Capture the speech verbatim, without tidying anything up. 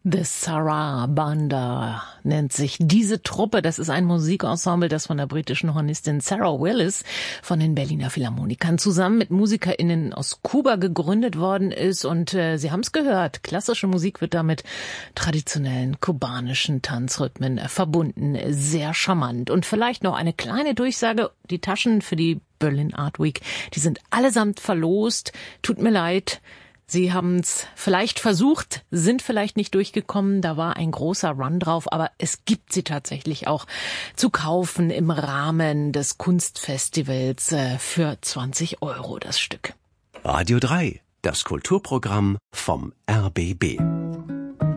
The Sarabanda nennt sich diese Truppe. Das ist ein Musikensemble, das von der britischen Hornistin Sarah Willis von den Berliner Philharmonikern zusammen mit MusikerInnen aus Kuba gegründet worden ist. Und äh, Sie haben es gehört, klassische Musik wird damit traditionellen kubanischen Tanzrhythmen äh, verbunden. Sehr charmant. Und vielleicht noch eine kleine Durchsage. Die Taschen für die Berlin Art Week, die sind allesamt verlost. Tut mir leid. Sie haben es vielleicht versucht, sind vielleicht nicht durchgekommen. Da war ein großer Run drauf, aber es gibt sie tatsächlich auch zu kaufen im Rahmen des Kunstfestivals für zwanzig Euro das Stück. Radio drei, das Kulturprogramm vom R B B.